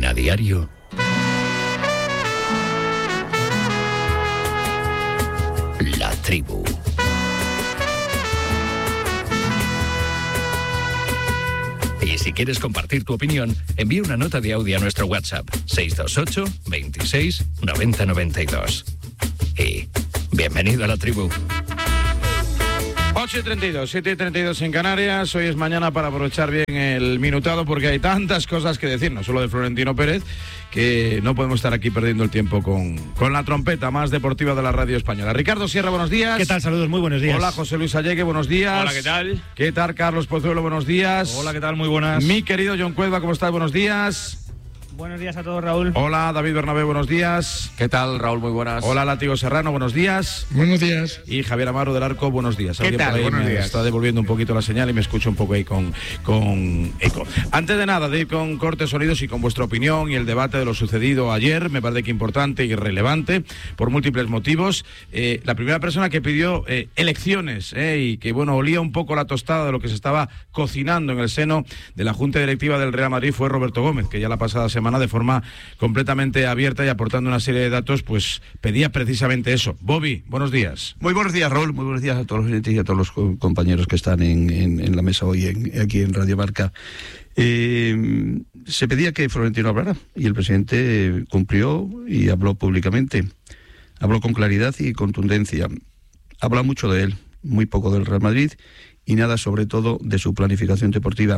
En A Diario, La Tribu. Y si quieres compartir tu opinión, envía una nota de audio a nuestro WhatsApp 628 26 90 92. Y bienvenido a La Tribu. 8:32, 7:32 en Canarias. Hoy es mañana para aprovechar bien el minutado porque hay tantas cosas que decir, no solo de Florentino Pérez, que no podemos estar aquí perdiendo el tiempo con la trompeta más deportiva de la radio española. Ricardo Sierra, buenos días. ¿Qué tal? Saludos, muy buenos días. Hola, José Luis Allegue, buenos días. Hola, ¿qué tal? ¿Qué tal, Carlos Pozuelo? Buenos días. Hola, ¿qué tal? Muy buenas. Mi querido John Cueva, ¿cómo estás? Buenos días. Buenos días a todos, Raúl. Hola, David Bernabé, buenos días. ¿Qué tal, Raúl? Muy buenas. Hola, Látigo Serrano, buenos días. Buenos días. Y Javier Amaro del Arco, buenos días. ¿Qué tal? Buenos días. Está devolviendo un poquito la señal y me escucho un poco ahí con eco. Antes de nada, de ir con cortes sonidos y con vuestra opinión y el debate de lo sucedido ayer, me parece que importante y relevante por múltiples motivos. La primera persona que pidió elecciones y que, bueno, olía un poco la tostada de lo que se estaba cocinando en el seno de la Junta Directiva del Real Madrid fue Roberto Gómez, que ya la pasada semana, de forma completamente abierta y aportando una serie de datos, pues pedía precisamente eso. Bobby, buenos días. Muy buenos días, Raúl, muy buenos días a todos los oyentes y a todos los compañeros que están en la mesa hoy aquí en Radio Marca. Se pedía que Florentino hablara y el presidente cumplió y habló públicamente. Habló con claridad y contundencia. Habla mucho de él, muy poco del Real Madrid y nada sobre todo de su planificación deportiva.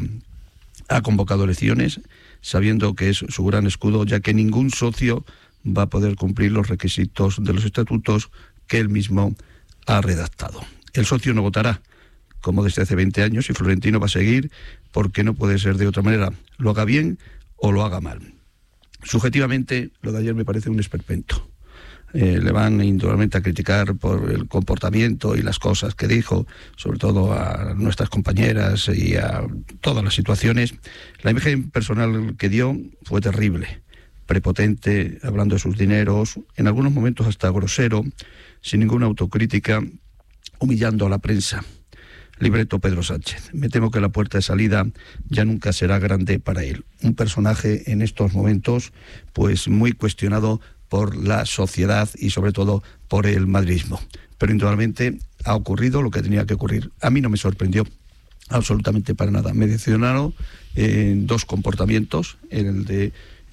Ha convocado elecciones sabiendo que es su gran escudo, ya que ningún socio va a poder cumplir los requisitos de los estatutos que él mismo ha redactado. El socio no votará, como desde hace 20 años, y Florentino va a seguir porque no puede ser de otra manera, lo haga bien o lo haga mal. Subjetivamente, lo de ayer me parece un esperpento. Le van indudablemente a criticar por el comportamiento y las cosas que dijo, sobre todo a nuestras compañeras y a todas las situaciones. La imagen personal que dio fue terrible, prepotente, hablando de sus dineros, en algunos momentos hasta grosero, sin ninguna autocrítica, humillando a la prensa. Libreto Pedro Sánchez. Me temo que la puerta de salida ya nunca será grande para él. Un personaje en estos momentos, pues muy cuestionado por la sociedad y sobre todo por el madridismo. Pero indudablemente ha ocurrido lo que tenía que ocurrir. A mí no me sorprendió absolutamente para nada. Me decepcionaron dos comportamientos, el de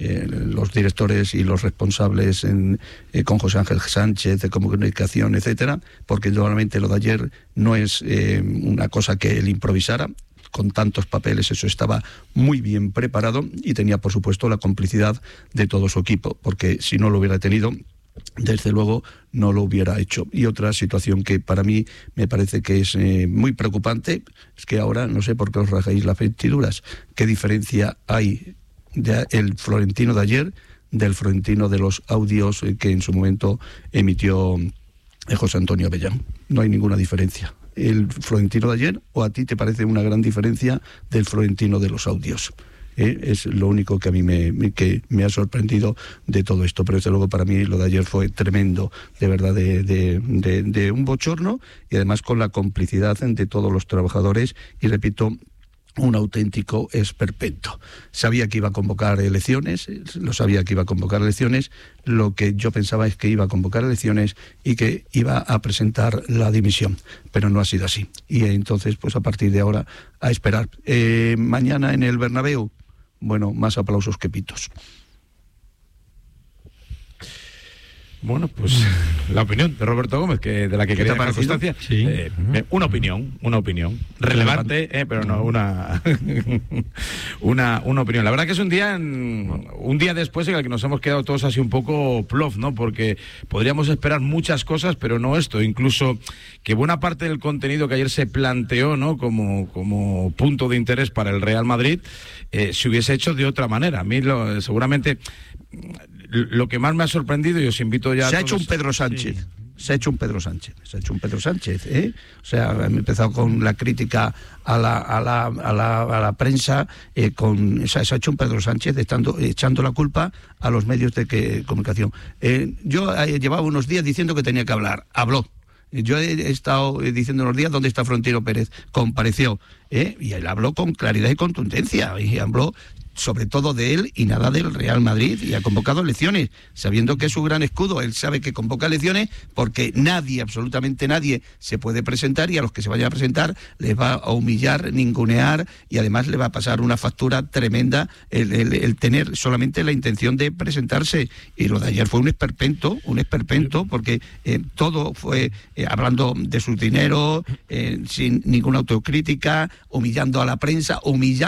los directores y los responsables con José Ángel Sánchez de comunicación, etcétera, porque indudablemente lo de ayer no es una cosa que él improvisara. Con tantos papeles eso estaba muy bien preparado y tenía, por supuesto, la complicidad de todo su equipo, porque si no lo hubiera tenido, desde luego no lo hubiera hecho. Y otra situación que para mí me parece que es muy preocupante es que ahora, no sé por qué os rajáis las vestiduras, ¿qué diferencia hay del Florentino de ayer del Florentino de los audios que en su momento emitió José Antonio Avellán? No hay ninguna diferencia. El Florentino de ayer, o a ti te parece una gran diferencia del Florentino de los audios. Es lo único que a mí me ha sorprendido de todo esto, pero desde luego para mí lo de ayer fue tremendo, de verdad, de un bochorno, y además con la complicidad de todos los trabajadores, y repito, un auténtico esperpento. Sabía que iba a convocar elecciones, lo que yo pensaba es que iba a convocar elecciones y que iba a presentar la dimisión, pero no ha sido así. Y entonces, pues a partir de ahora, a esperar. Mañana en el Bernabéu, bueno, más aplausos que pitos. Bueno, pues la opinión de Roberto Gómez, que de la que quería dejar constancia. Sí. Una opinión relevante, pero no una opinión. La verdad que es un día después en el que nos hemos quedado todos así un poco plof, ¿no? Porque podríamos esperar muchas cosas, pero no esto. Incluso que buena parte del contenido que ayer se planteó, ¿no?, como punto de interés para el Real Madrid, se hubiese hecho de otra manera. A mí seguramente lo que más me ha sorprendido, y os invito ya Se ha hecho un Pedro Sánchez. Sí. Se ha hecho un Pedro Sánchez, ¿eh? O sea, han empezado con la crítica a la prensa, se ha hecho un Pedro Sánchez echando la culpa a los medios de comunicación. Yo llevaba unos días diciendo que tenía que hablar, habló. Yo he estado diciendo unos días dónde está Florentino Pérez, compareció, y él habló con claridad y contundencia, y habló sobre todo de él y nada del Real Madrid, y ha convocado elecciones, sabiendo que es su gran escudo. Él sabe que convoca elecciones porque nadie, absolutamente nadie, se puede presentar, y a los que se vayan a presentar les va a humillar, ningunear, y además le va a pasar una factura tremenda el tener solamente la intención de presentarse. Y lo de ayer fue un esperpento, porque todo fue hablando de sus dineros, sin ninguna autocrítica, humillando a la prensa,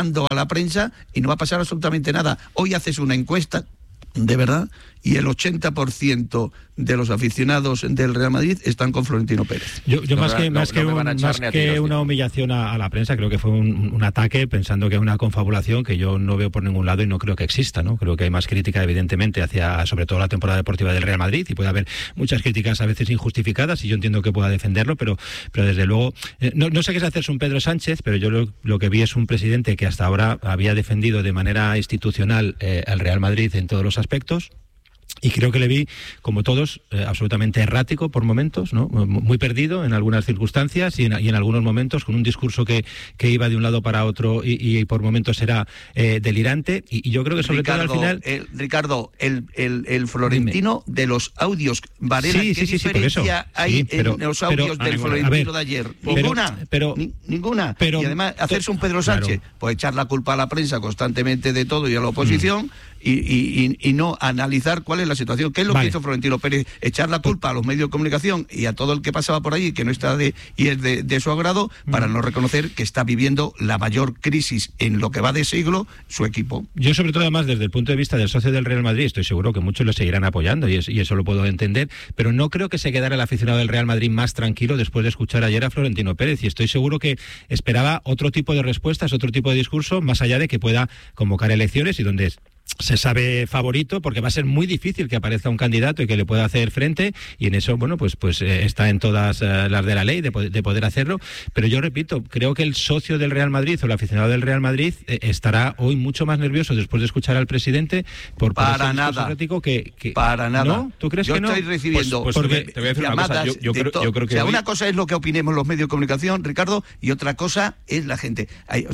y no va a pasar absolutamente nada. Hoy haces una encuesta, de verdad, y el 80% de los aficionados del Real Madrid están con Florentino Pérez. Yo más que una humillación a la prensa, creo que fue un ataque, pensando que es una confabulación que yo no veo por ningún lado y no creo que exista, ¿no? Creo que hay más crítica, evidentemente, hacia sobre todo la temporada deportiva del Real Madrid, y puede haber muchas críticas a veces injustificadas, y yo entiendo que pueda defenderlo, pero desde luego, no sé qué es hacerse un Pedro Sánchez, pero yo lo que vi es un presidente que hasta ahora había defendido de manera institucional al Real Madrid en todos los aspectos. Y creo que le vi, como todos, absolutamente errático por momentos, ¿no? Muy perdido en algunas circunstancias y en algunos momentos con un discurso que iba de un lado para otro y por momentos era delirante. Y yo creo que sobre todo al final... Ricardo, el Florentino de los audios, Varela, ¿qué diferencia hay en los audios del Florentino de ayer? Ninguna. Y además, hacerse un Pedro Sánchez, pues echar la culpa a la prensa constantemente de todo y a la oposición, y no analizar cuál es la situación. ¿Qué es lo que hizo Florentino Pérez? Echar la culpa a los medios de comunicación y a todo el que pasaba por allí, que no está y es de su agrado, para no reconocer que está viviendo la mayor crisis en lo que va de siglo su equipo. Yo, sobre todo, además, desde el punto de vista del socio del Real Madrid, estoy seguro que muchos lo seguirán apoyando, y eso lo puedo entender, pero no creo que se quedara el aficionado del Real Madrid más tranquilo después de escuchar ayer a Florentino Pérez, y estoy seguro que esperaba otro tipo de respuestas, otro tipo de discurso, más allá de que pueda convocar elecciones y donde se sabe favorito, porque va a ser muy difícil que aparezca un candidato y que le pueda hacer frente, y en eso, bueno, pues está en todas las de la ley de poder hacerlo. Pero yo repito, creo que el socio del Real Madrid o el aficionado del Real Madrid estará hoy mucho más nervioso después de escuchar al presidente por para ese nada errático que para nada. ¿No? ¿Tú crees yo que no? Yo estoy recibiendo porque te voy a decir una cosa. Yo creo que una cosa es lo que opinemos los medios de comunicación, Ricardo, y otra cosa es la gente.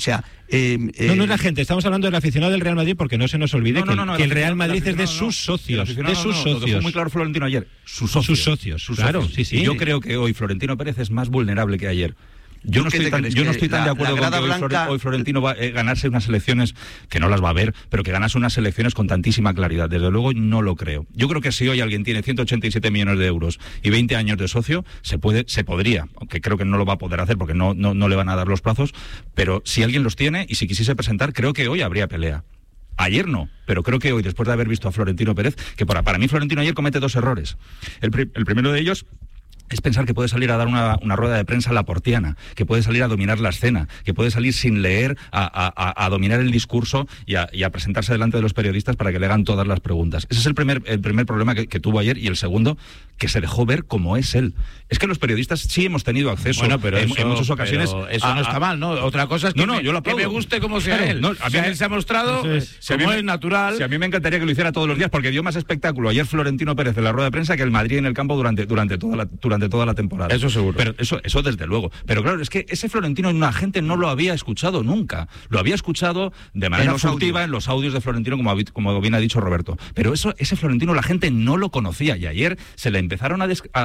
No es la gente, estamos hablando del aficionado del Real Madrid, porque no se nos olvide que el Real Madrid es de sus socios, Lo dejó muy claro Florentino ayer. Sus socios. Claro, sí. Y yo creo que hoy Florentino Pérez es más vulnerable que ayer. Yo no estoy tan de acuerdo con que hoy Florentino va a ganarse unas elecciones, que no las va a ver, pero que ganase unas elecciones con tantísima claridad. Desde luego no lo creo. Yo creo que si hoy alguien tiene 187 millones de euros y 20 años de socio, se podría, aunque creo que no lo va a poder hacer porque no le van a dar los plazos, pero si alguien los tiene y si quisiese presentar, creo que hoy habría pelea. Ayer no, pero creo que hoy, después de haber visto a Florentino Pérez, que para mí Florentino ayer comete dos errores. El primero de ellos es pensar que puede salir a dar una rueda de prensa laportiana, que puede salir a dominar la escena, que puede salir sin leer a dominar el discurso y a presentarse delante de los periodistas para que le hagan todas las preguntas. Ese es el primer problema que tuvo ayer, y el segundo, que se dejó ver como es él. Es que los periodistas sí hemos tenido acceso en muchas ocasiones. Eso no está mal, ¿no? Otra cosa es que, yo lo aplaudo, que me guste como sea él. Él se ha mostrado como es natural. Si a mí me encantaría que lo hiciera todos los días, porque dio más espectáculo ayer Florentino Pérez en la rueda de prensa que el Madrid en el campo durante toda la temporada. Eso seguro. Pero eso desde luego. Pero claro, es que ese Florentino la gente no lo había escuchado nunca. Lo había escuchado de manera furtiva en los audios de Florentino, como bien ha dicho Roberto. Pero ese Florentino la gente no lo conocía, y ayer se le empezaron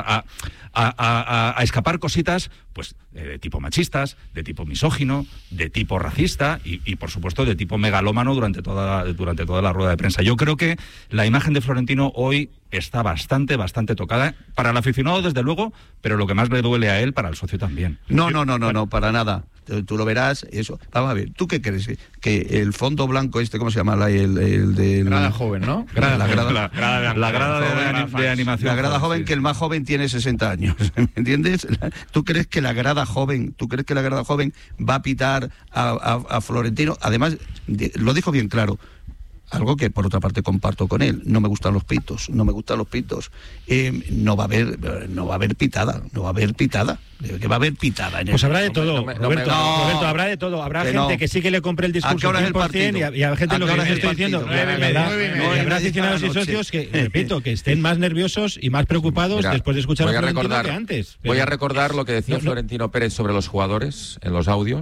a escapar cositas, pues de tipo machistas, de tipo misógino, de tipo racista y por supuesto de tipo megalómano durante toda la rueda de prensa. Yo creo que la imagen de Florentino hoy está bastante tocada para el aficionado, desde luego, pero lo que más le duele a él, para el socio también. No, para nada. Tú lo verás, eso. Vamos a ver, ¿tú qué crees? Que el fondo blanco ¿cómo se llama? El de... Grada joven, ¿no? La grada de animación. La grada joven, que el más joven tiene 60 años, ¿me entiendes? ¿Tú crees que la grada joven va a pitar a Florentino? Además, lo dijo bien claro. Algo que por otra parte comparto con él. No me gustan los pitos. No va a haber pitada. Que va a haber pitada. Pues habrá de todo, Roberto, habrá de todo. Habrá gente que sí que le compre el discurso 100%, y habrá gente, lo que les estoy diciendo, habrá aficionados y socios que, repito, que estén más nerviosos y más preocupados después de escuchar a Florentino que antes. Voy a recordar lo que decía Florentino Pérez sobre los jugadores en los audios.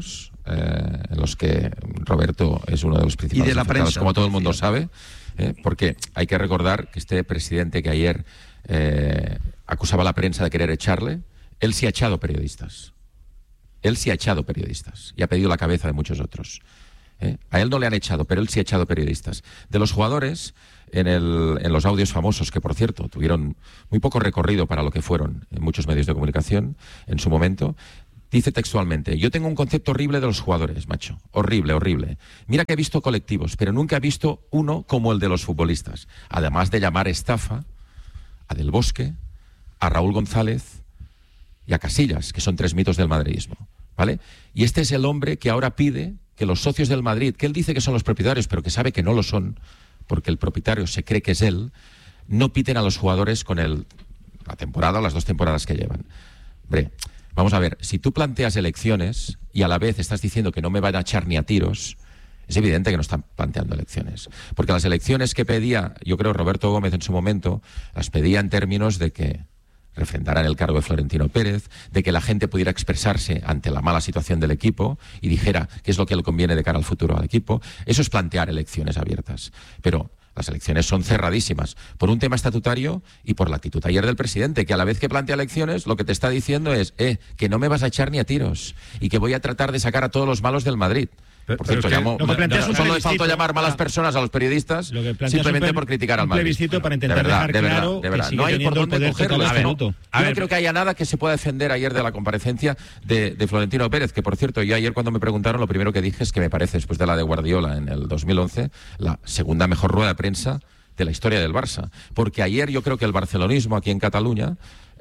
en los que Roberto es uno de los principales y de la afectados, prensa, como todo el mundo sabe, porque hay que recordar que este presidente que ayer acusaba a la prensa de querer echarle, él sí ha echado periodistas. Él sí ha echado periodistas y ha pedido la cabeza de muchos otros. A él no le han echado, pero él sí ha echado periodistas. De los jugadores, en los audios famosos, que por cierto tuvieron muy poco recorrido para lo que fueron en muchos medios de comunicación en su momento, dice textualmente: yo tengo un concepto horrible de los jugadores, macho. Horrible, horrible. Mira que he visto colectivos, pero nunca he visto uno como el de los futbolistas. Además de llamar estafa a Del Bosque, a Raúl González y a Casillas, que son 3 mitos del madridismo, ¿vale? Y este es el hombre que ahora pide que los socios del Madrid, que él dice que son los propietarios, pero que sabe que no lo son, porque el propietario se cree que es él, no piten a los jugadores con la temporada o las 2 temporadas que llevan. Hombre, vamos a ver, si tú planteas elecciones y a la vez estás diciendo que no me van a echar ni a tiros, es evidente que no están planteando elecciones. Porque las elecciones que pedía, yo creo, Roberto Gómez en su momento, las pedía en términos de que refrendaran el cargo de Florentino Pérez, de que la gente pudiera expresarse ante la mala situación del equipo y dijera qué es lo que le conviene de cara al futuro al equipo. Eso es plantear elecciones abiertas. Pero las elecciones son cerradísimas por un tema estatutario y por la actitud ayer del presidente, que a la vez que plantea elecciones lo que te está diciendo es que no me vas a echar ni a tiros y que voy a tratar de sacar a todos los malos del Madrid. Por cierto, solo le faltó llamar malas personas a los periodistas simplemente por criticar al Madrid. Plebiscito para intentar dejar claro de verdad. que No hay por dónde cogerlo. Yo no no creo que haya nada que se pueda defender ayer de la comparecencia de Florentino Pérez, que por cierto, yo ayer cuando me preguntaron, lo primero que dije es que me parece, después de la de Guardiola en el 2011, la segunda mejor rueda de prensa de la historia del Barça. Porque ayer yo creo que el barcelonismo aquí en Cataluña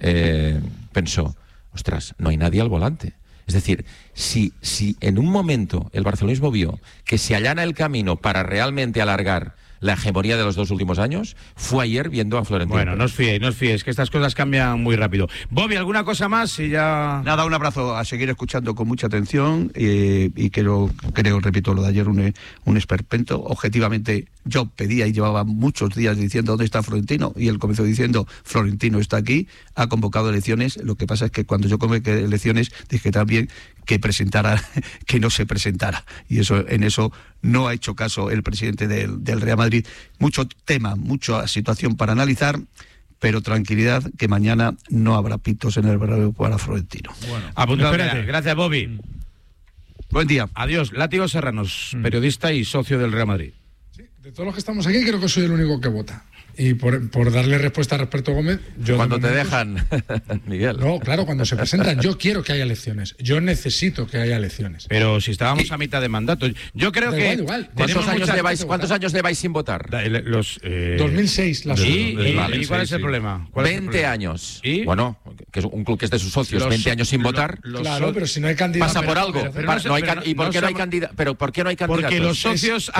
pensó, ostras, no hay nadie al volante. Es decir, si en un momento el barcelonismo vio que se allana el camino para realmente alargar la hegemonía de los 2 últimos años, fue ayer viendo a Florentino. Bueno, no os fiéis, que estas cosas cambian muy rápido. Bobby, ¿alguna cosa más? Y ya... Nada, un abrazo, a seguir escuchando con mucha atención y creo, repito, lo de ayer, un esperpento. Objetivamente, yo pedía y llevaba muchos días diciendo ¿dónde está Florentino? Y él comenzó diciendo Florentino está aquí, ha convocado elecciones. Lo que pasa es que cuando yo convoqué elecciones dije también que presentara, que no se presentara. Y en eso no ha hecho caso el presidente del Real Madrid. Mucho tema, mucha situación para analizar, pero tranquilidad que mañana no habrá pitos en el Bernabéu para Florentino. Bueno, apuntado. Gracias, Bobby. Buen día. Adiós. Látigo Serranos, periodista y socio del Real Madrid. Sí, de todos los que estamos aquí, creo que soy el único que vota. Y por darle respuesta a Roberto Gómez... Cuando te dejan, Miguel. No, claro, cuando se presentan. Yo quiero que haya elecciones. Yo necesito que haya elecciones. Pero si estábamos a mitad de mandato... Yo creo que... Igual. ¿Cuántos años lleváis sin votar? 2006. ¿Y cuál es el problema? 20 años. ¿Y? Bueno, que es un club que es de sus socios, 20 años sin votar. Claro, pero si no hay candidato... Pasa por algo. ¿Y por qué no hay candidato? Porque los socios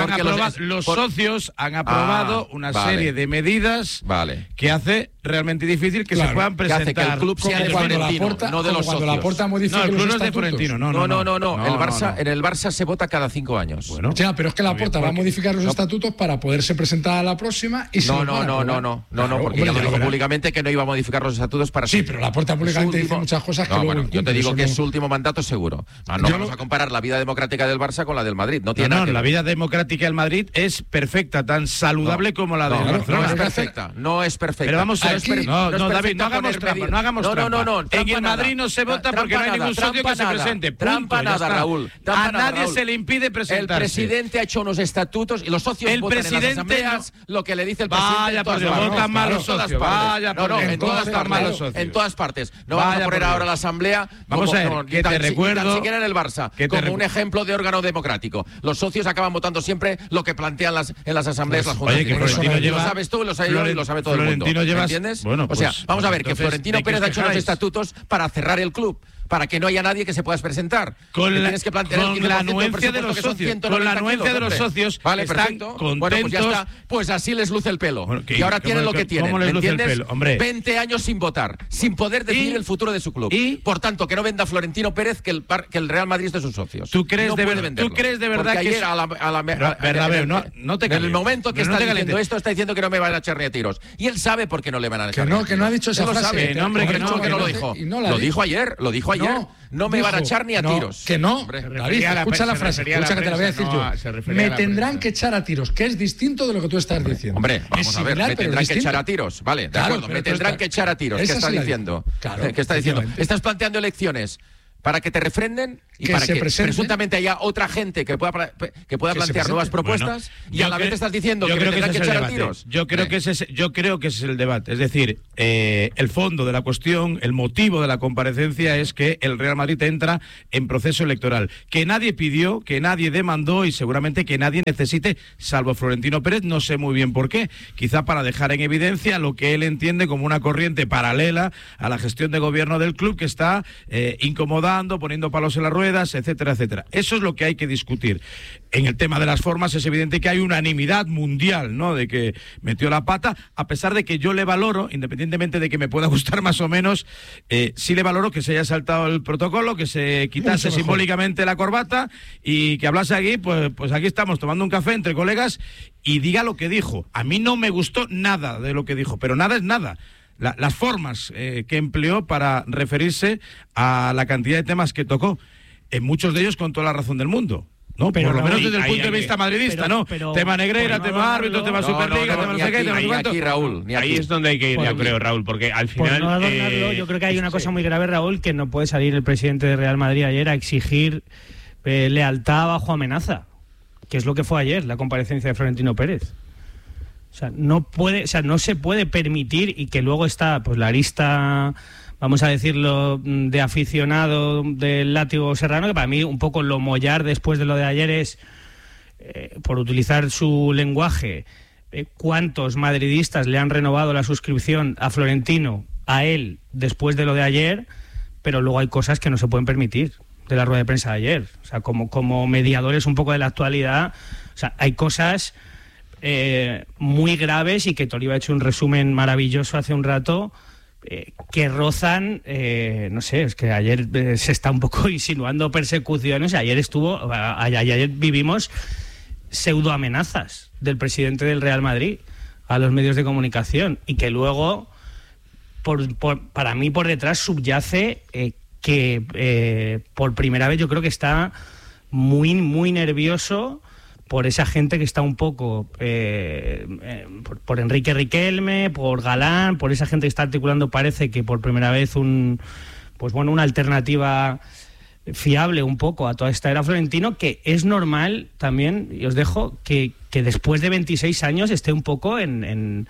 han aprobado una serie de medidas que hace realmente difícil que se puedan presentar. Que hace que el club sea de Florentino, no de los socios. No, el club no es de Florentino. No. En el Barça se vota cada 5 años. Bueno, ya, pero es que Laporta va a modificar los estatutos para poderse presentar a la próxima y No, porque ya lo dijo públicamente que no iba a modificar los estatutos para... Sí, pero Laporta públicamente dice muchas cosas que luego yo te digo que es su último mandato seguro. No vamos a comparar la vida democrática del Barça con la del Madrid. No tiene nada que ver. La vida democrática del Madrid es perfecta, tan saludable como la del Barcelona. No es perfecta. Pero vamos a ver, David, no hagamos trampa. En el Madrid no se vota porque no hay ningún socio que se presente. Trampa nada, Raúl. A nadie se le impide presentarse. El presidente ha hecho unos estatutos y los socios votan en las asambleas lo que le dice el presidente. Vaya, porque votan mal los socios. Vaya, en todas partes. No vamos a poner ahora la asamblea. Vamos a ver, que te recuerdo. Ni siquiera en el Barça, como un ejemplo de órgano democrático. Los socios acaban votando siempre lo que plantean en las asambleas las juntas. Oye, que Florentino lleva... Lo sabes tú, lo sabe yo y lo sabe todo el mundo. ¿Entiendes? Bueno, pues, o sea, vamos a ver, que Florentino Pérez ha hecho los estatutos para cerrar el club, para que no haya nadie que se pueda presentar. Con la anuencia de los socios. Con la anuencia de los socios. Vale, perfecto. Bueno, pues ya está. Pues así les luce el pelo. Bueno, y ahora tienen lo que tienen. ¿Me entiendes? 20 años sin votar, sin poder decidir el futuro de su club. Y por tanto, que no venda Florentino Pérez que el Real Madrid es de sus socios. ¿Tú crees de verdad que ayer en el momento que está diciendo esto, está diciendo que no me van a echar ni a tiros. Y él sabe por qué no le van a echar. Que no ha dicho esa frase. Que no lo dijo. Lo dijo ayer. ayer, no me van a echar ni a tiros. Que no, David, escucha la frase, escucha que te la voy a decir yo. Me tendrán que echar a tiros, que es distinto de lo que tú estás diciendo. Hombre, vamos a ver, me tendrán que echar a tiros, vale, de acuerdo, me tendrán que echar a tiros. ¿Qué está diciendo? ¿Qué está diciendo? Estás planteando elecciones para que te refrenden y para que presuntamente haya otra gente que pueda plantear nuevas propuestas, y a la vez estás diciendo que me tendrán que echar a tiros. Yo creo que ese es el debate. Es decir, el fondo de la cuestión, el motivo de la comparecencia es que el Real Madrid entra en proceso electoral, que nadie pidió, que nadie demandó y seguramente que nadie necesite, salvo Florentino Pérez, no sé muy bien por qué, quizá para dejar en evidencia lo que él entiende como una corriente paralela a la gestión de gobierno del club, que está incomodando, poniendo palos en las ruedas, etcétera, etcétera. Eso es lo que hay que discutir. En el tema de las formas es evidente que hay unanimidad mundial, ¿no?, de que metió la pata, a pesar de que yo le valoro, independientemente de que me pueda gustar más o menos, sí le valoro que se haya saltado el protocolo, que se quitase simbólicamente la corbata y que hablase aquí, pues aquí estamos tomando un café entre colegas y diga lo que dijo. A mí no me gustó nada de lo que dijo, pero nada es nada. Las formas que empleó para referirse a la cantidad de temas que tocó, en muchos de ellos con toda la razón del mundo, ¿no? Pero por lo menos desde el punto de vista madridista, ¿no? Tema Negreira, tema árbitro, tema Superliga, tema no sé qué, tema no sé cuánto. Raúl, ahí es donde hay que ir, yo creo, Raúl, porque al final... Por no adornarlo, yo creo que hay una cosa muy grave, Raúl, que no puede salir el presidente de Real Madrid ayer a exigir lealtad bajo amenaza, que es lo que fue ayer, la comparecencia de Florentino Pérez. O sea, no se puede permitir, y que luego está pues la arista, vamos a decirlo, de aficionado del látigo serrano, que para mí un poco lo mollar después de lo de ayer es, por utilizar su lenguaje, cuántos madridistas le han renovado la suscripción a Florentino, a él, después de lo de ayer, pero luego hay cosas que no se pueden permitir de la rueda de prensa de ayer. O sea, como mediadores un poco de la actualidad, o sea, hay cosas... muy graves, y que Toliva ha hecho un resumen maravilloso hace un rato, que rozan, no sé, es que ayer se está un poco insinuando persecuciones. Ayer vivimos pseudoamenazas del presidente del Real Madrid a los medios de comunicación, y que luego para mí por detrás subyace que por primera vez yo creo que está muy, muy nervioso por esa gente que está un poco por Enrique Riquelme, por Galán, por esa gente que está articulando, parece que por primera vez una alternativa fiable un poco a toda esta era Florentino, que es normal también, y os dejo, que después de 26 años esté un poco en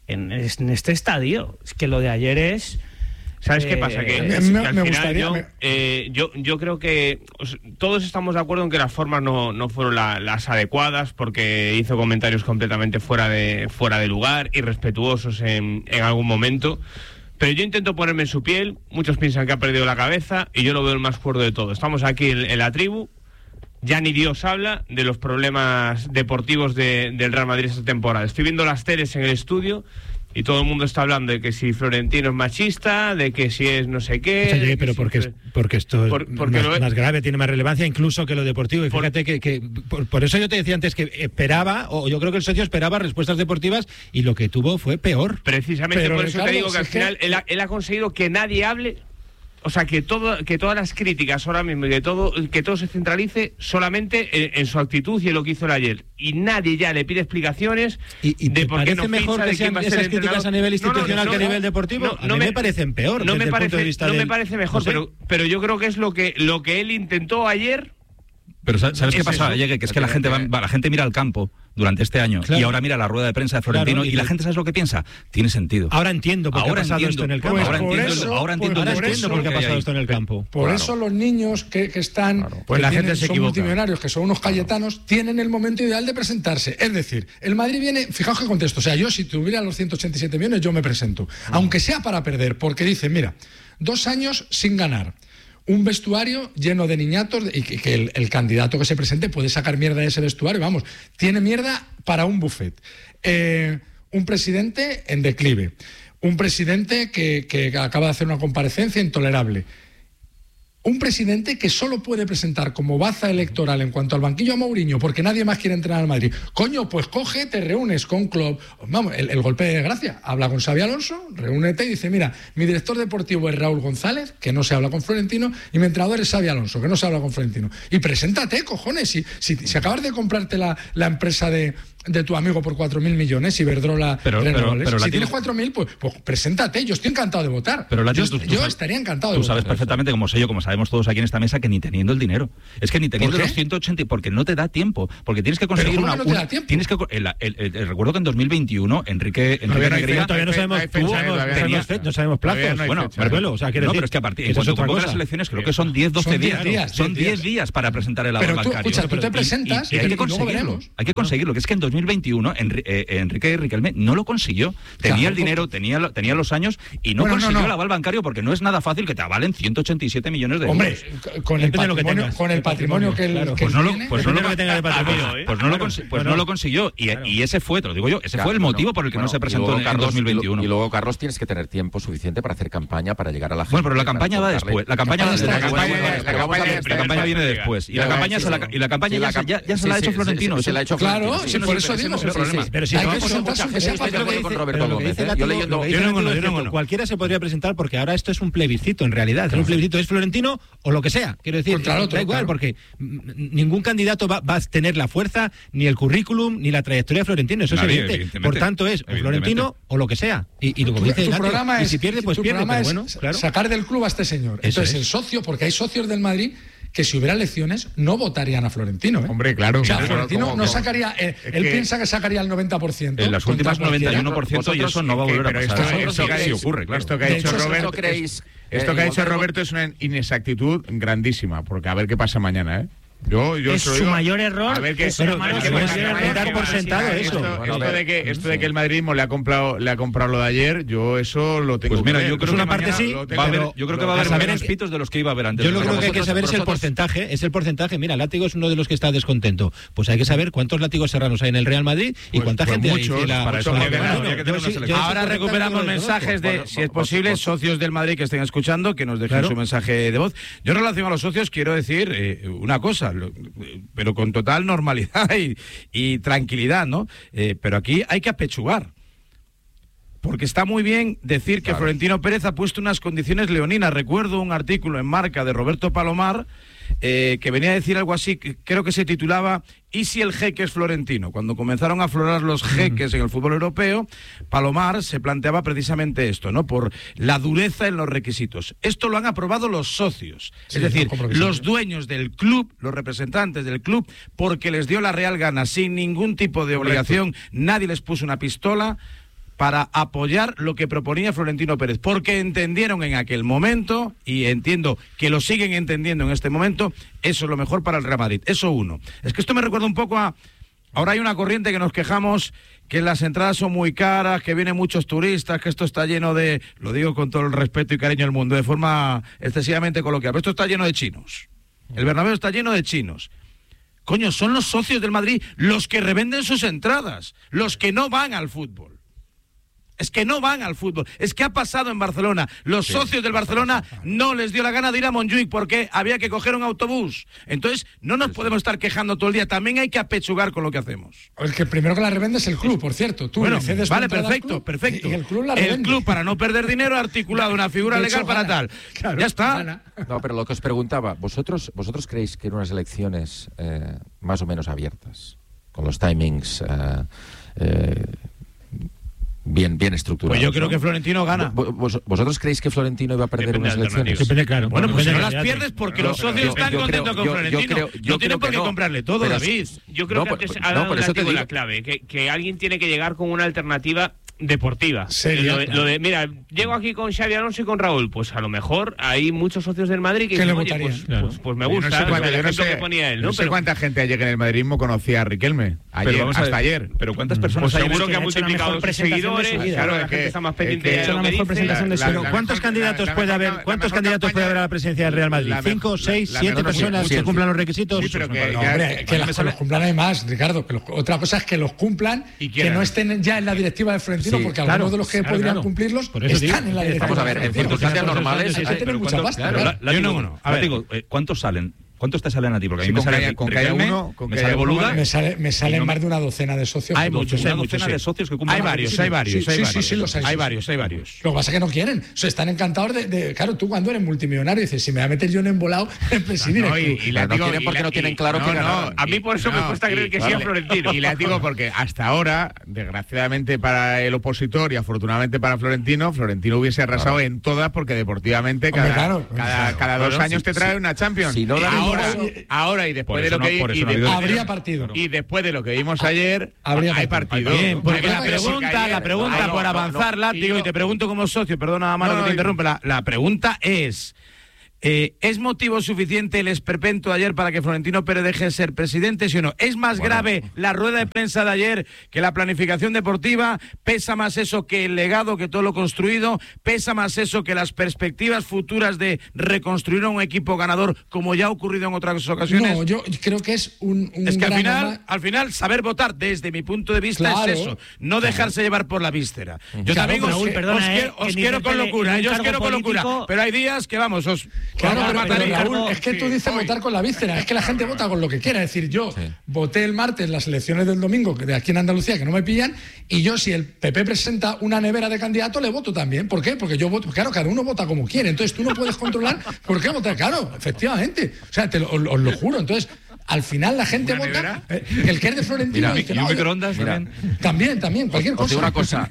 este estadio. Es que lo de ayer es... ¿Sabes qué pasa? Que al final yo creo que todos estamos de acuerdo en que las formas no fueron las adecuadas, porque hizo comentarios completamente fuera de lugar, irrespetuosos en algún momento. Pero yo intento ponerme en su piel. Muchos piensan que ha perdido la cabeza, y yo lo veo el más cuerdo de todo. Estamos aquí en la tribu. Ya ni Dios habla de los problemas deportivos del Real Madrid esta temporada. Estoy viendo las teles en el estudio y todo el mundo está hablando de que si Florentino es machista, de que si es no sé qué... Oye, pero porque esto es más grave, tiene más relevancia incluso que lo deportivo. Y fíjate que por eso yo te decía antes que esperaba, o yo creo que el socio esperaba respuestas deportivas, y lo que tuvo fue peor. Precisamente por eso te digo que al final él ha conseguido que nadie hable. O sea, que todas las críticas ahora mismo, y que todo se centralice solamente en su actitud y en lo que hizo el ayer. Y nadie ya le pide explicaciones de por qué no ficha, mejor que sean esas críticas a nivel institucional que a nivel deportivo? A mí me parecen peor. No me parece mejor, no sé. pero yo creo que es lo que él intentó ayer. Pero ¿sabes qué pasa, Llegue? Que es que la gente mira al campo durante este año, claro, y ahora mira la rueda de prensa de Florentino, claro, y la gente, ¿sabes lo que piensa? Tiene sentido. Ahora entiendo por qué ha pasado esto en el campo. Ahora entiendo por qué ha pasado esto en el campo. Por eso los niños que están, pues la gente son multimillonarios, que son unos cayetanos, tienen el momento ideal de presentarse. Es decir, el Madrid viene, fijaos qué contexto, o sea, yo si tuviera los 187 millones, yo me presento, aunque sea para perder, porque dicen, mira, 2 años sin ganar, un vestuario lleno de niñatos, y que el candidato que se presente puede sacar mierda de ese vestuario, vamos, tiene mierda para un buffet. Un presidente en declive, un presidente que acaba de hacer una comparecencia intolerable. un presidente que solo puede presentar como baza electoral en cuanto al banquillo a Mourinho, porque nadie más quiere entrenar al Madrid. Coño, pues coge, te reúnes con Klopp, vamos, el golpe de gracia, habla con Xabi Alonso, reúnete y dice, mira, mi director deportivo es Raúl González, que no se habla con Florentino, y mi entrenador es Xabi Alonso, que no se habla con Florentino. Y preséntate, cojones, si acabas de comprarte la empresa de tu amigo por 4.000 millones, Iberdrola Renovables. Si tienes 4.000, pues preséntate, yo estoy encantado de votar. Pero yo estaría encantado de votar. Tú sabes perfectamente, como sé yo, como sabemos todos aquí en esta mesa, que ni teniendo el dinero. Es que ni teniendo los 180, porque no te da tiempo, porque tienes que conseguir no te da tiempo? Tienes que recuerdo que en 2021 Enrique Negreira todavía no sabemos no sabemos plazos. Bueno, o sea, no, pero es que a partir de las elecciones creo que son 10-12 días. Son 10 días para presentar el aval bancario. Escucha, tú te presentas y hay que conseguirlo. Hay que conseguirlo, que es que en 2021 Enrique Riquelme no lo consiguió. Tenía el dinero, tenía los años y no consiguió el aval bancario, porque no es nada fácil que te avalen 187 millones de euros. Hombre, con el patrimonio que él tiene. Pues no lo consiguió. Y ese fue, te lo digo yo, fue el motivo por el que no se presentó en 2021. Y luego, Carlos, tienes que tener tiempo suficiente para hacer campaña, para llegar a la gente. Bueno, pero la campaña va después. La campaña viene después. Y la campaña ya se la ha hecho Florentino. Se la ha hecho Florentino. Claro, por eso digo. Pero si hay que presentarse con Roberto Gómez. Yo leyendo. Cualquiera se podría presentar, porque ahora esto es un plebiscito, en realidad. Es un plebiscito, es Florentino o lo que sea. Quiero decir, da igual, porque ningún candidato va a tener la fuerza, ni el currículum, ni la trayectoria de Florentino. Eso es evidente. Por tanto, es Florentino o lo que sea. Y lo que dice tu programa es, si pierde, pues pierde. Pero bueno, sacar del club a este señor. Entonces, el socio, porque hay socios del Madrid que si hubiera elecciones no votarían a Florentino. Hombre, claro. O sea, Florentino no sacaría, él piensa que sacaría el 90%. En las últimas 91% y eso no va a volver a pasar. Esto que ocurre, claro. Esto que ha dicho Roberto, esto que ha dicho Roberto es una inexactitud grandísima, porque a ver qué pasa mañana, ¿eh? Yo es su mayor error. A ver qué dar por sentado eso. Esto de que el madridismo le ha comprado lo de ayer, yo eso lo tengo. Pues mira, yo creo que una parte sí, yo creo que va a haber menos pitos de los que iba a haber antes. Yo lo creo que hay que saber es el porcentaje. Es el porcentaje. Mira, Látigo es uno de los que está descontento. Pues hay que saber cuántos látigos serranos hay en el Real Madrid y cuánta gente hay. Ahora recuperamos mensajes de, si es posible, socios del Madrid que estén escuchando, que nos dejen su mensaje de voz. Yo, en relación a los socios, quiero decir una cosa, pero con total normalidad y tranquilidad, ¿no? Pero aquí hay que apechugar. Porque está muy bien decir que Florentino Pérez ha puesto unas condiciones leoninas. Recuerdo un artículo en Marca de Roberto Palomar que venía a decir algo así, que creo que se titulaba ¿y si el jeque es Florentino? Cuando comenzaron a aflorar los jeques en el fútbol europeo, Palomar se planteaba precisamente esto, ¿no? Por la dureza en los requisitos. Esto lo han aprobado los socios, es decir, los dueños del club, los representantes del club, porque les dio la real gana, sin ningún tipo de obligación. Nadie les puso una pistola para apoyar lo que proponía Florentino Pérez, porque entendieron en aquel momento, y entiendo que lo siguen entendiendo en este momento, eso es lo mejor para el Real Madrid. Eso uno. Es que esto me recuerda un poco a... Ahora hay una corriente que nos quejamos que las entradas son muy caras, que vienen muchos turistas, que esto está lleno de... Lo digo con todo el respeto y cariño del mundo, de forma excesivamente coloquial, pero esto está lleno de chinos. El Bernabéu está lleno de chinos. Coño, son los socios del Madrid los que revenden sus entradas, los que no van al fútbol. Es que no van al fútbol. Es que ha pasado en Barcelona. Los socios del Barcelona no les dio la gana de ir a Montjuic porque había que coger un autobús. Entonces, no nos podemos estar quejando todo el día. También hay que apechugar con lo que hacemos. El que primero que la revende es el club, por cierto. Tú bueno, vale, perfecto. Y el club la revende. El club, para no perder dinero, ha articulado una figura legal para tal. Claro, ya está. No, pero lo que os preguntaba, ¿vosotros creéis que en unas elecciones más o menos abiertas, con los timings... bien estructurado. Pues yo creo que Florentino gana. ¿Vosotros creéis que Florentino iba a perder unas elecciones? Depende, claro. Bueno, pues no las pierdes porque los socios están contentos con Florentino. No tienen por qué comprarle todo, David. Yo creo que antes ha dado la clave, que alguien tiene que llegar con una alternativa deportiva. Lo de, mira, llego aquí con Xabi Alonso y con Raúl, pues a lo mejor hay muchos socios del Madrid que dicen, oye, pues me gusta. No sé cuánta gente ayer en el madridismo conocía a Riquelme. Ayer, hasta ayer. Pero ¿cuántas personas hay? Seguro que ha multiplicado sus seguidores. Claro, la gente está más pendiente de lo que dice. ¿Cuántos candidatos puede haber? ¿Cuántos candidatos puede haber a la presidencia del Real Madrid? ¿5, 6, 7 personas que cumplan los requisitos? Sí, pero que los cumplan hay más, Ricardo. Otra cosa es que los cumplan y que no estén ya en la directiva de Florentino Florentino, porque algunos de los que podrían cumplirlos están en la dirección. Vamos a ver, en circunstancias normales hay que tener mucha pasta. A ver, digo, ¿cuántos salen? ¿Cuántos te salen a ti? Porque a mí me sale uno, me sale Boluda. Me salen más de una docena de socios. Hay muchos, de socios que cumplen. Hay varios. Hay varios. Lo que pasa es que no quieren. O sea, están encantados de claro, tú cuando eres multimillonario dices, si me voy a meter yo en embolado, presidir el club. Y no quieren porque no tienen claro que ganar. A mí por eso me cuesta creer que sea Florentino. Y le digo porque hasta ahora, desgraciadamente para el opositor y afortunadamente para Florentino hubiese arrasado en todas porque deportivamente cada 2 años te trae una Champions. Ahora y después de lo que habría partido. Y después de lo que vimos ayer, hay partido. Bien, porque la pregunta por avanzar, Látigo, y te pregunto como socio, perdona, Amaro, que te interrumpe, la pregunta es... ¿Es motivo suficiente el esperpento de ayer para que Florentino Pérez deje de ser presidente, sí o no? ¿Es más grave la rueda de prensa de ayer que la planificación deportiva? ¿Pesa más eso que el legado, que todo lo construido? ¿Pesa más eso que las perspectivas futuras de reconstruir un equipo ganador como ya ha ocurrido en otras ocasiones? No, yo creo que es un es que al final saber votar desde mi punto de vista es eso, no dejarse llevar por la víscera. Yo también os quiero con locura, pero hay días que vamos, Claro, pero Raúl, es que tú dices votar con la víscera, es que la gente vota con lo que quiera. Es decir, yo voté el martes las elecciones del domingo de aquí en Andalucía, que no me pillan, y yo si el PP presenta una nevera de candidato, le voto también. ¿Por qué? Porque yo voto, claro, cada uno vota como quiere, entonces tú no puedes controlar por qué votar. Claro, efectivamente, o sea, os lo juro, entonces... Al final la gente vota el que es de Florentino. Mira, y un microondas también, cualquier cosa. Os digo una cosa,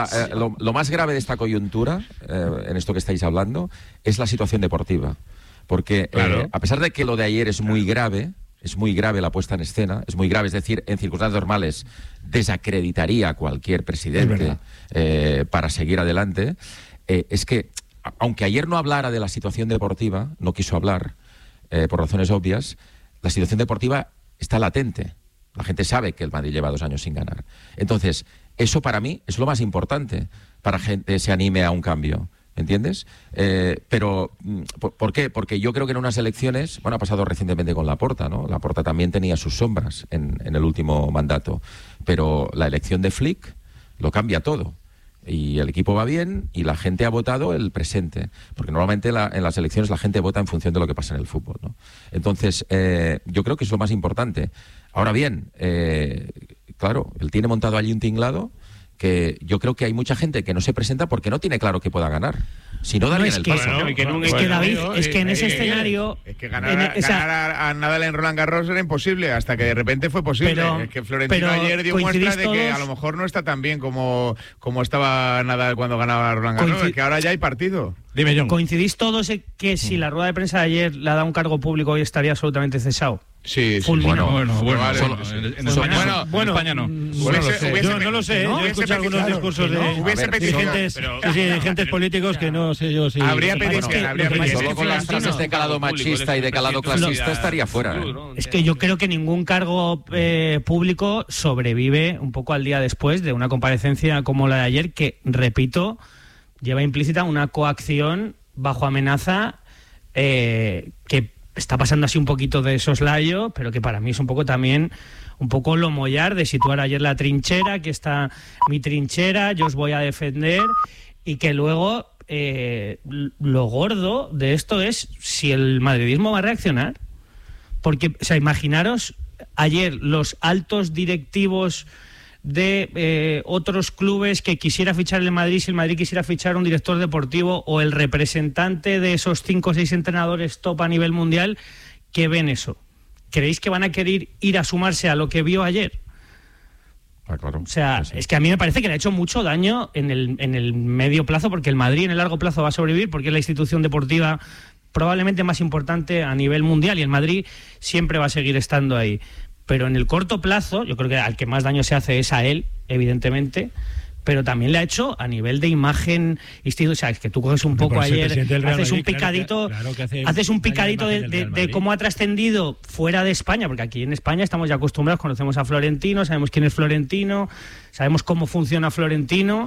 lo más grave de esta coyuntura, en esto que estáis hablando, es la situación deportiva. Porque a pesar de que lo de ayer es muy grave la puesta en escena, es muy grave, es decir, en circunstancias normales desacreditaría a cualquier presidente para seguir adelante, es que, aunque ayer no hablara de la situación deportiva, no quiso hablar, por razones obvias, la situación deportiva está latente. La gente sabe que el Madrid lleva 2 años sin ganar. Entonces, eso para mí es lo más importante para que gente se anime a un cambio. ¿Entiendes? Pero, ¿por qué? Porque yo creo que en unas elecciones, ha pasado recientemente con Laporta, ¿no? Laporta también tenía sus sombras en el último mandato. Pero la elección de Flick lo cambia todo. Y el equipo va bien y la gente ha votado el presente, porque normalmente en las elecciones la gente vota en función de lo que pasa en el fútbol, ¿no? Entonces, yo creo que es lo más importante. Ahora bien, claro, él tiene montado allí un tinglado que yo creo que hay mucha gente que no se presenta porque no tiene claro que pueda ganar. Si no, darían el paso. David, es que en ese escenario... Es que ganar a Nadal en Roland Garros era imposible, hasta que de repente fue posible. Es que Florentino ayer dio muestra de que a lo mejor no está tan bien como estaba Nadal cuando ganaba Roland Garros, es que ahora ya hay partido. Dime, John. ¿Coincidís todos en que si la rueda de prensa de ayer le ha dado un cargo público hoy estaría absolutamente cesado? Sí. Bueno, en España no. Yo no lo sé, yo he escuchado algunos discursos de dirigentes políticos que no sé yo si... Habría petición. Solo con las frases de calado machista y de calado clasista estaría fuera. Es que yo creo que ningún cargo público sobrevive un poco al día después de una comparecencia como la de ayer, que, repito, lleva implícita una coacción bajo amenaza que está pasando así un poquito de soslayo, pero que para mí es un poco también lo mollar de situar ayer la trinchera, que está mi trinchera, yo os voy a defender, y que luego lo gordo de esto es si el madridismo va a reaccionar. Porque, o sea, imaginaros ayer los altos directivos de otros clubes que quisiera fichar el Madrid, si el Madrid quisiera fichar un director deportivo, o el representante de esos 5 o 6 entrenadores top a nivel mundial que ven eso. ¿Creéis que van a querer ir a sumarse a lo que vio ayer? Claro. O sea, es que a mí me parece que le ha hecho mucho daño en el medio plazo, porque el Madrid en el largo plazo va a sobrevivir, porque es la institución deportiva probablemente más importante a nivel mundial, y el Madrid siempre va a seguir estando ahí. Pero en el corto plazo, yo creo que al que más daño se hace es a él, evidentemente, pero también le ha hecho a nivel de imagen institucional. O sea, es que tú coges un poco ayer, haces un picadito, haces un picadito de cómo ha trascendido fuera de España, porque aquí en España estamos ya acostumbrados, conocemos a Florentino, sabemos quién es Florentino, sabemos cómo funciona Florentino.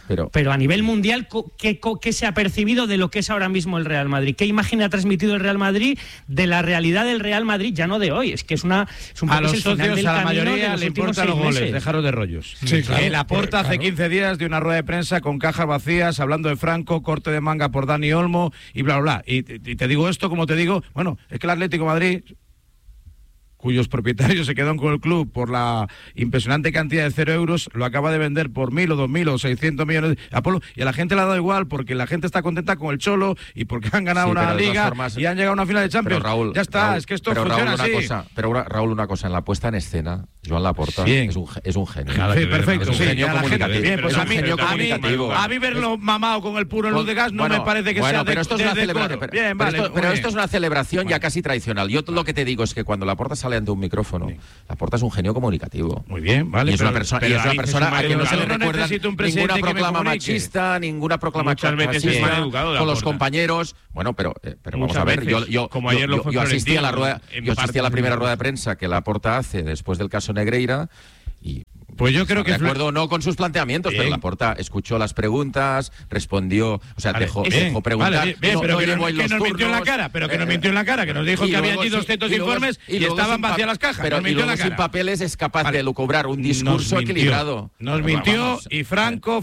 Pero a nivel mundial, ¿qué se ha percibido de lo que es ahora mismo el Real Madrid? ¿Qué imagen ha transmitido el Real Madrid de la realidad del Real Madrid, ya no de hoy? Es que es un a los socios, a la mayoría le importan los goles, dejaros de rollos. Sí, claro, Laporta hace 15 días de una rueda de prensa con cajas vacías, hablando de Franco, corte de manga por Dani Olmo y bla, bla, bla. Y te digo esto, como te digo, bueno, es que el Atlético de Madrid, cuyos propietarios se quedaron con el club por la impresionante cantidad de 0 euros, lo acaba de vender por 1.000 o 2.000 o 600 millones de Apolo, y a la gente le ha dado igual porque la gente está contenta con el Cholo y porque han ganado una liga y han llegado a una final de Champions. Pero Raúl, ya está, es que esto funciona así. Raúl, una cosa, en la puesta en escena, Joan Laporta es un genio. Sí, perfecto. Es un genio comunicativo. Bien, pues a mí verlo mamado con el puro en luz de gas no me parece que sea pero esto es una celebración. Pero esto es una celebración ya casi tradicional. Yo lo que te digo es que cuando Laporta sale ante un micrófono, Laporta es un genio comunicativo. Muy bien, vale. Y es una persona a quien no se le recuerda ninguna proclama machista, ninguna proclama clasista con los compañeros. Bueno, pero vamos a ver, yo asistí a la primera rueda de prensa que Laporta hace después del caso Negreira y pues yo creo que de acuerdo o no con sus planteamientos, pero Laporta escuchó las preguntas, respondió, o sea, dejó preguntar, pero que nos mintió en la cara, que nos mintió en la cara, que nos dijo que había allí 200 informes y estaban vacías las cajas. Pero y luego sin papeles es capaz de lucubrar un discurso equilibrado. Nos mintió y Franco.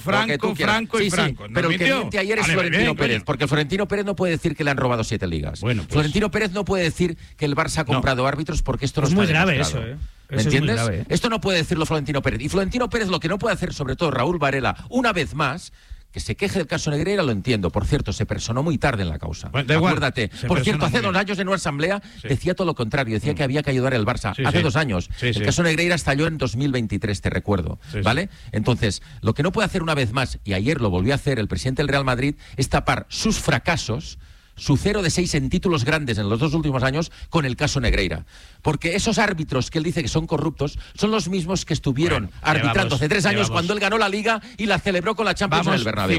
Pero el que miente ayer es Florentino Pérez, porque Florentino Pérez no puede decir que le han robado 7 ligas. Florentino Pérez no puede decir que el Barça ha comprado árbitros porque esto no está demostrado. Es muy grave eso, ¿Me entiendes? Esto no puede decirlo Florentino Pérez. Y Florentino Pérez lo que no puede hacer, sobre todo Raúl Varela, una vez más, que se queje del caso Negreira, lo entiendo. Por cierto, se personó muy tarde en la causa. Acuérdate. Por cierto, hace 2 años en una asamblea decía todo lo contrario. Decía que había que ayudar al Barça. Hace 2 años. El caso Negreira estalló en 2023, te recuerdo. ¿Vale? Entonces, lo que no puede hacer una vez más, y ayer lo volvió a hacer el presidente del Real Madrid, es tapar sus fracasos, su 0 de 6 en títulos grandes en los 2 últimos años con el caso Negreira. Porque esos árbitros que él dice que son corruptos son los mismos que estuvieron arbitrando hace 3 años cuando él ganó la Liga y la celebró con la Champions en el Bernabéu.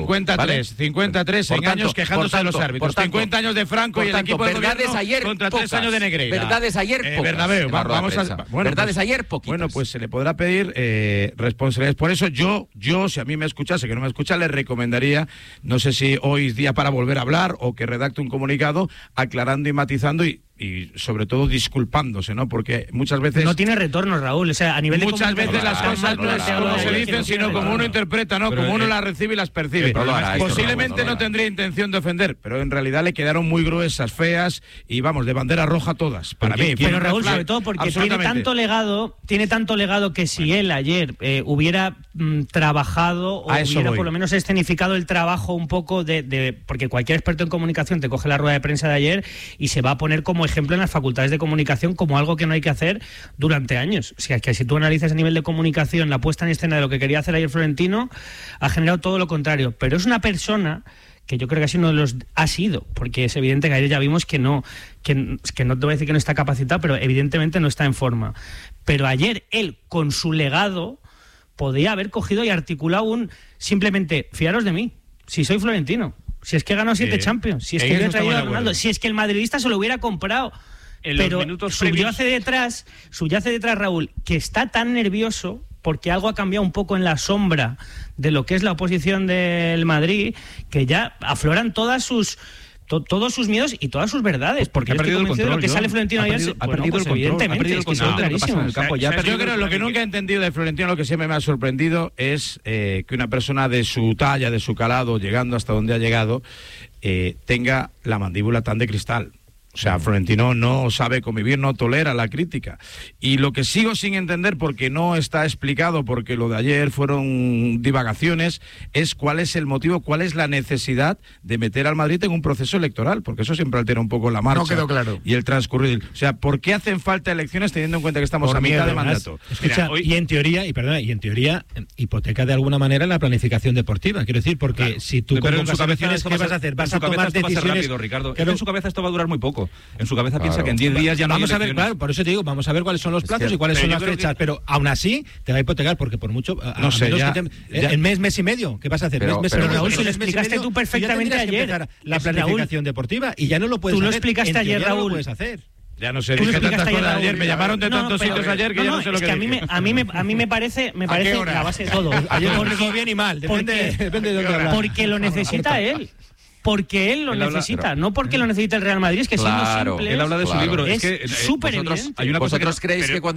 53 años quejándose de los árbitros. 50 años de Franco y el equipo de gobierno contra 3 años de Negreira. Verdades ayer pocas. Bernabéu, verdades ayer poquitas. Bueno, pues se le podrá pedir responsabilidades. Por eso yo, si a mí me escuchase, que no me escucha, le recomendaría, no sé si hoy es día para volver a hablar o que redacte un comunicado aclarando y matizando y sobre todo disculpándose, ¿no? Porque muchas veces... No tiene retorno, Raúl. O sea, a nivel muchas veces las cosas no es como se dicen, sino como uno interpreta, ¿no? Como uno las recibe y las percibe. Posiblemente no tendría intención de ofender, pero en realidad le quedaron muy gruesas, feas y, vamos, de bandera roja todas, para mí. Pero Raúl, sobre todo porque tiene tanto legado que si él ayer hubiera trabajado o hubiera por lo menos escenificado el trabajo un poco porque cualquier experto en comunicación te coge la rueda de prensa de ayer y se va a poner como ejemplo en las facultades de comunicación como algo que no hay que hacer durante años. O sea, que si tú analizas a nivel de comunicación la puesta en escena de lo que quería hacer ayer Florentino, ha generado todo lo contrario. Pero es una persona que yo creo que ha sido, porque es evidente que ayer ya vimos que no te voy a decir que no está capacitado, pero evidentemente no está en forma. Pero ayer él, con su legado, podía haber cogido y articulado simplemente, fiaros de mí, si soy Florentino. Si es que ganó 7 Champions, si es que hubiera traído a Ronaldo, si es que el madridista se lo hubiera comprado. Pero subyace detrás, Raúl, que está tan nervioso porque algo ha cambiado un poco en la sombra de lo que es la oposición del Madrid, que ya afloran todos sus miedos y todas sus verdades, porque ha perdido el control. De lo que sale Florentino ayer, ha perdido el control de lo que pasa en el campo. Yo creo que lo que nunca he entendido de Florentino, lo que siempre me ha sorprendido es que una persona de su talla, de su calado, llegando hasta donde ha llegado, tenga la mandíbula tan de cristal. O sea, Florentino no sabe convivir, no tolera la crítica. Y lo que sigo sin entender, porque no está explicado, porque lo de ayer fueron divagaciones, es cuál es el motivo, cuál es la necesidad de meter al Madrid en un proceso electoral, porque eso siempre altera un poco la marcha. No quedó claro. Y el transcurrir. O sea, ¿por qué hacen falta elecciones teniendo en cuenta que estamos a mitad de mandato? Escucha, y en teoría hipoteca de alguna manera la planificación deportiva. Quiero decir, porque si tú convocas elecciones, ¿qué vas a hacer? ¿Vas a tomar decisiones? Rápido, Ricardo. En su cabeza esto va a durar muy poco. En su cabeza piensa que en 10 días ya no vamos a ver, claro, por eso te digo, vamos a ver cuáles son los plazos y cuáles son las fechas, pero aún así te va a hipotecar porque por mucho no sé, el mes y medio, ¿qué vas a hacer? Pero Raúl, lo explicaste tú perfectamente ayer, la planificación deportiva y ya no lo puedes hacer. Tú lo explicaste ayer, Raúl. Lo puedes hacer. Ya no sé, dije tantas cosas ayer, me llamaron de tantos sitios ayer que ya no sé lo que dije. A mí me parece la base de todo. Ayer corrijo bien y mal, depende de dónde hablas. Porque lo necesita él. Porque él lo necesita, no porque lo necesita el Real Madrid, es que siendo simple. Él habla de su libro. Es súper evidente. Hay una cosa que creéis que cuando